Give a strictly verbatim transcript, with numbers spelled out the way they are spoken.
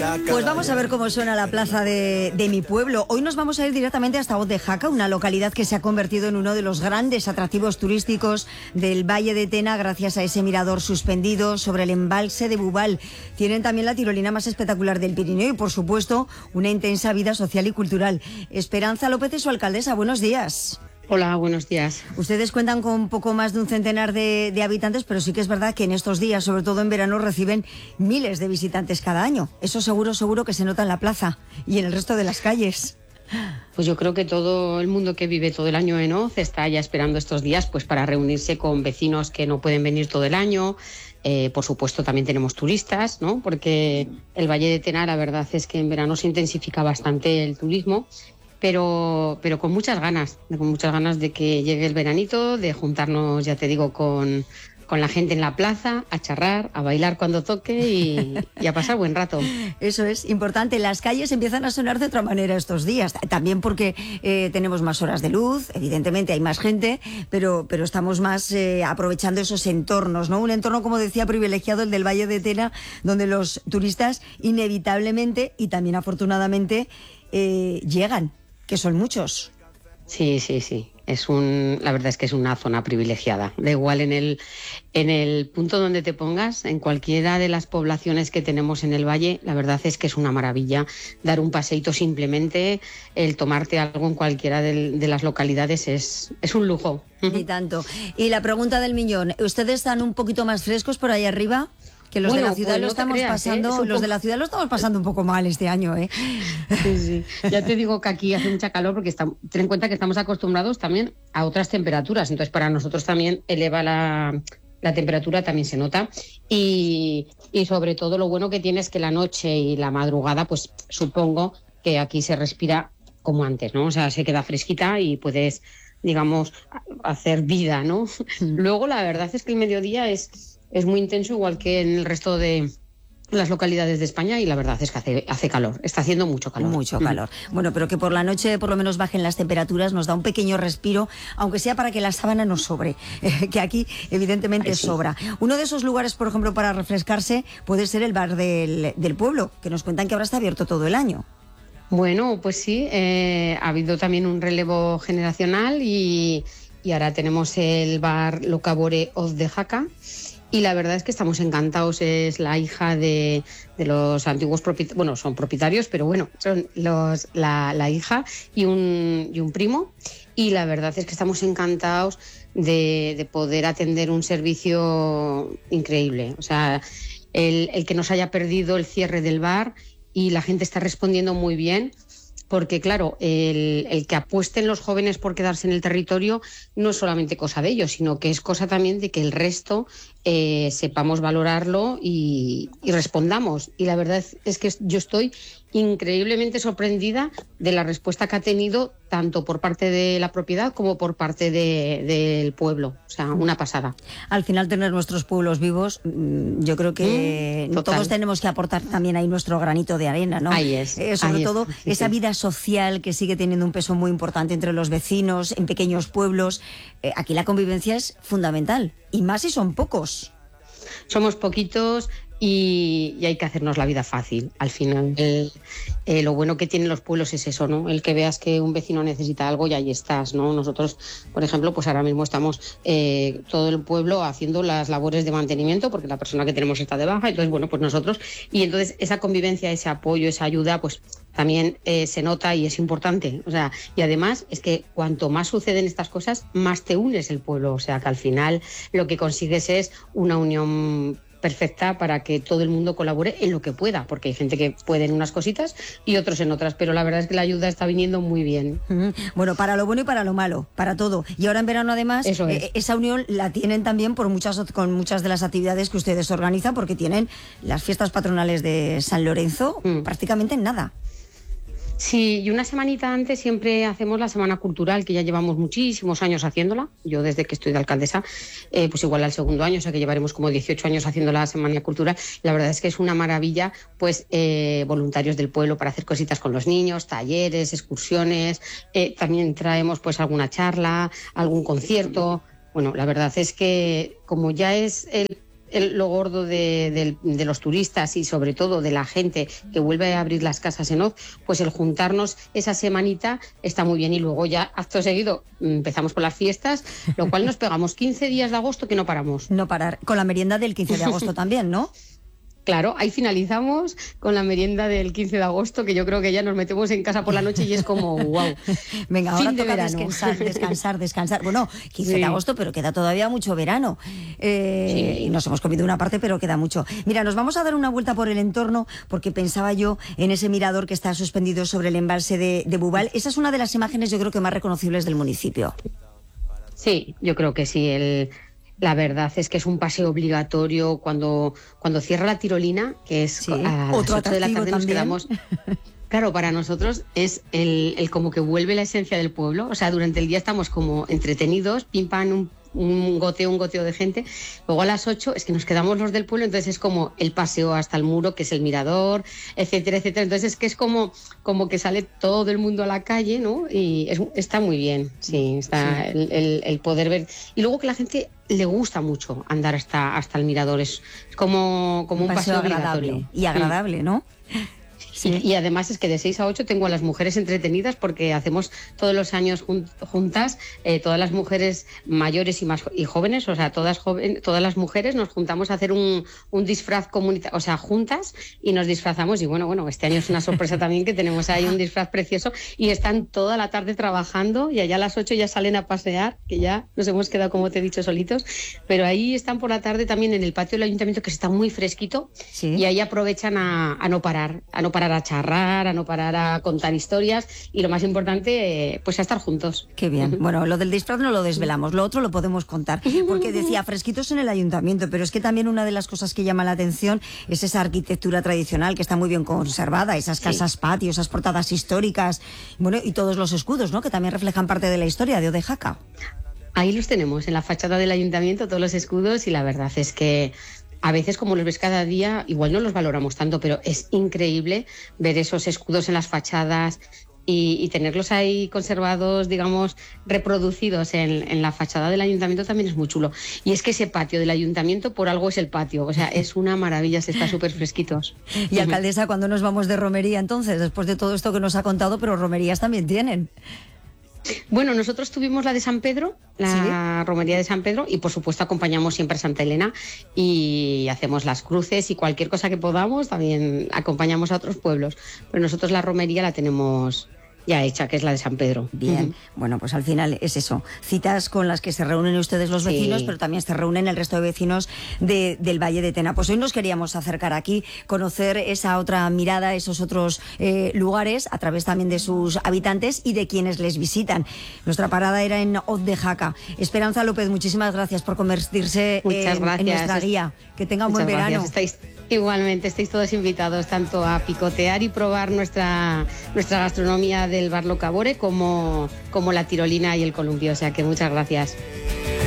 Pues vamos a ver cómo suena la plaza de, de mi pueblo. Hoy nos vamos a ir directamente hasta Hoz de Jaca, una localidad que se ha convertido en uno de los grandes atractivos turísticos del Valle de Tena gracias a ese mirador suspendido sobre el embalse de Bubal. Tienen también la tirolina más espectacular del Pirineo y, por supuesto, una intensa vida social y cultural. Esperanza López es su alcaldesa. Buenos días. Hola, buenos días. Ustedes cuentan con poco más de un centenar de, de habitantes, pero sí que es verdad que en estos días, sobre todo en verano, reciben miles de visitantes cada año. Eso seguro, seguro que se nota en la plaza y en el resto de las calles. Pues yo creo que todo el mundo que vive todo el año en Hoz está ya esperando estos días pues para reunirse con vecinos que no pueden venir todo el año. Eh, por supuesto, también tenemos turistas, ¿no? Porque el Valle de Tena, la verdad es que en verano se intensifica bastante el turismo. Pero, pero con muchas ganas, con muchas ganas de que llegue el veranito, de juntarnos, ya te digo, con, con la gente en la plaza, a charrar, a bailar cuando toque y, y a pasar buen rato. Eso es importante. Las calles empiezan a sonar de otra manera estos días, también porque eh, tenemos más horas de luz, evidentemente hay más gente, pero, pero estamos más eh, aprovechando esos entornos, ¿no? Un entorno, como decía, privilegiado, el del Valle de Tena, donde los turistas inevitablemente y también afortunadamente eh, llegan, que son muchos. Sí, sí, sí. Es un, la verdad es que es una zona privilegiada. Da igual en el, en el punto donde te pongas, en cualquiera de las poblaciones que tenemos en el valle, la verdad es que es una maravilla dar un paseíto simplemente, el tomarte algo en cualquiera de, de las localidades es, es un lujo. Y tanto. Y la pregunta del millón, ¿ustedes están un poquito más frescos por ahí arriba? Que los bueno, de la ciudad pues lo estamos creas, pasando, ¿eh? Los poco... de la ciudad lo estamos pasando un poco mal este año, ¿eh? Sí, sí. Ya te digo que aquí hace mucha calor porque está... ten en cuenta que estamos acostumbrados también a otras temperaturas, entonces para nosotros también eleva la, la temperatura, también se nota y, y sobre todo lo bueno que tiene es que la noche y la madrugada, pues supongo que aquí se respira como antes, ¿no? O sea, se queda fresquita y puedes, digamos, hacer vida, ¿no? Mm. Luego la verdad es que el mediodía es Es muy intenso, igual que en el resto de las localidades de España, y la verdad es que hace, hace calor, está haciendo mucho calor. Mucho calor. Mm. Bueno, pero que por la noche por lo menos bajen las temperaturas, nos da un pequeño respiro, aunque sea para que la sábana nos sobre, eh, que aquí evidentemente Ay, sí. sobra. Uno de esos lugares, por ejemplo, para refrescarse puede ser el bar del, del pueblo, que nos cuentan que ahora está abierto todo el año. Bueno, pues sí, eh, ha habido también un relevo generacional y, y ahora tenemos el bar Locabore Hoz de Jaca. Y la verdad es que estamos encantados. Es la hija de, de los antiguos propietarios, bueno, son propietarios, pero bueno, son los, la, la hija y un, y un primo. Y la verdad es que estamos encantados de, de poder atender un servicio increíble. O sea, el, el que nos haya perdido el cierre del bar y la gente está respondiendo muy bien. Porque, claro, el, el que apuesten los jóvenes por quedarse en el territorio no es solamente cosa de ellos, sino que es cosa también de que el resto eh, sepamos valorarlo y, y respondamos. Y la verdad es, es que yo estoy increíblemente sorprendida de la respuesta que ha tenido tanto por parte de la propiedad como por parte de, del pueblo. O sea, una pasada. Al final, tener nuestros pueblos vivos, yo creo que mm, todos tenemos que aportar también ahí nuestro granito de arena, ¿no? Ahí es. Eh, sobre ahí todo es. Sí, esa sí. vida social que sigue teniendo un peso muy importante entre los vecinos, en pequeños pueblos. Eh, aquí la convivencia es fundamental, y más si son pocos. Somos poquitos y, y hay que hacernos la vida fácil. Al final, el, eh, lo bueno que tienen los pueblos es eso, ¿no? El que veas que un vecino necesita algo y ahí estás, ¿no? Nosotros, por ejemplo, pues ahora mismo estamos eh, todo el pueblo haciendo las labores de mantenimiento porque la persona que tenemos está de baja, entonces, bueno, pues nosotros, y entonces esa convivencia, ese apoyo, esa ayuda, pues también eh, se nota y es importante. O sea, y además es que cuanto más suceden estas cosas, más te unes el pueblo. O sea, que al final lo que consigues es una unión perfecta para que todo el mundo colabore en lo que pueda, porque hay gente que puede en unas cositas y otros en otras, pero la verdad es que la ayuda está viniendo muy bien. Uh-huh. Bueno, para lo bueno y para lo malo, para todo. Y ahora en verano además, Eso es. eh, esa unión la tienen también por muchas con muchas de las actividades que ustedes organizan, porque tienen las fiestas patronales de San Lorenzo mm. prácticamente en nada. Sí, y una semanita antes siempre hacemos la Semana Cultural, que ya llevamos muchísimos años haciéndola. Yo desde que estoy de alcaldesa, eh, pues igual al segundo año, o sea que llevaremos como dieciocho años haciendo la Semana Cultural. La verdad es que es una maravilla, pues eh, voluntarios del pueblo para hacer cositas con los niños, talleres, excursiones. Eh, también traemos pues alguna charla, algún concierto. Bueno, la verdad es que como ya es el el, lo gordo de, de, de los turistas y sobre todo de la gente que vuelve a abrir las casas en Oz, pues el juntarnos esa semanita está muy bien y luego ya acto seguido empezamos con las fiestas, lo cual nos pegamos quince días de agosto que no paramos. No parar, con la merienda del quince de agosto también, ¿no? Claro, ahí finalizamos con la merienda del quince de agosto, que yo creo que ya nos metemos en casa por la noche y es como, wow. Venga, ahora toca descansar, descansar, descansar. Bueno, quince de agosto, pero queda todavía mucho verano. Eh, sí. Y nos hemos comido una parte, pero queda mucho. Mira, nos vamos a dar una vuelta por el entorno, porque pensaba yo en ese mirador que está suspendido sobre el embalse de, de Bubal. Esa es una de las imágenes, yo creo que más reconocibles del municipio. Sí, yo creo que sí, el... La verdad es que es un paseo obligatorio cuando, cuando cierra la tirolina, que es sí, a las ocho de la tarde nos quedamos. Claro, para nosotros es el, el como que vuelve la esencia del pueblo. O sea, durante el día estamos como entretenidos, pim pam, un, un goteo, un goteo de gente. Luego a las ocho es que nos quedamos los del pueblo, entonces es como el paseo hasta el muro, que es el mirador, etcétera, etcétera. Entonces es que es como, como que sale todo el mundo a la calle, ¿no? Y es, está muy bien, sí, está sí. El, el, el poder ver. Y luego que la gente le gusta mucho andar hasta, hasta el mirador, es, es como, como un, un paseo, paseo agradable. Y agradable, sí. ¿no? Sí. Y, y además es que de seis a ocho tengo a las mujeres entretenidas porque hacemos todos los años jun, juntas, eh, todas las mujeres mayores y más y jóvenes, o sea, todas joven, todas las mujeres nos juntamos a hacer un, un disfraz comunitario, o sea, juntas y nos disfrazamos y bueno, bueno, este año es una sorpresa también que tenemos ahí un disfraz precioso y están toda la tarde trabajando y allá a las ocho ya salen a pasear, que ya nos hemos quedado, como te he dicho, solitos, pero ahí están por la tarde también en el patio del ayuntamiento que está muy fresquito sí. Y ahí aprovechan a, a no parar, a no parar a charrar, a no parar a contar historias y lo más importante, eh, pues a estar juntos. Qué bien. Bueno, lo del disfraz no lo desvelamos, lo otro lo podemos contar, porque decía fresquitos en el ayuntamiento, pero es que también una de las cosas que llama la atención es esa arquitectura tradicional que está muy bien conservada, esas casas sí. patio, esas portadas históricas, bueno, y todos los escudos, ¿no?, que también reflejan parte de la historia de O de Jaca. Ahí los tenemos, en la fachada del ayuntamiento, todos los escudos, y la verdad es que a veces, como los ves cada día, igual no los valoramos tanto, pero es increíble ver esos escudos en las fachadas y, y tenerlos ahí conservados, digamos, reproducidos en, en la fachada del ayuntamiento también es muy chulo. Y es que ese patio del ayuntamiento por algo es el patio, o sea, es una maravilla, se está súper fresquitos. Y alcaldesa, ¿cuándo nos vamos de romería entonces? Después de todo esto que nos ha contado, pero romerías también tienen. Bueno, nosotros tuvimos la de San Pedro, la ¿Sí? romería de San Pedro, y por supuesto acompañamos siempre a Santa Elena y hacemos las cruces y cualquier cosa que podamos, también acompañamos a otros pueblos. Pero nosotros la romería la tenemos ya hecha, que es la de San Pedro. Bien, uh-huh. Bueno, pues al final es eso, citas con las que se reúnen ustedes los vecinos, sí. Pero también se reúnen el resto de vecinos de, del Valle de Tena. Pues hoy nos queríamos acercar aquí, conocer esa otra mirada, esos otros eh, lugares, a través también de sus habitantes y de quienes les visitan. Nuestra parada era en Oz de Jaca. Esperanza López, muchísimas gracias por convertirse en, en nuestra guía. Que tenga un buen verano. Estáis, igualmente, estáis todos invitados tanto a picotear y probar nuestra, nuestra gastronomía del Bar Locabore como, como la tirolina y el columpio, o sea que muchas gracias.